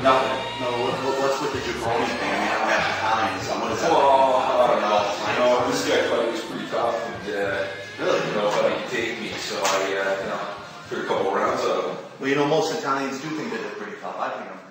Nothing. No, what's with the jabroni thing? I mean, I'm half Italian, so what is that? Well, I don't know. This guy thought he was pretty tough, and Really? thought he could take me, so I took a couple rounds out of him. Well, most Italians do think that they're pretty tough. I think I'm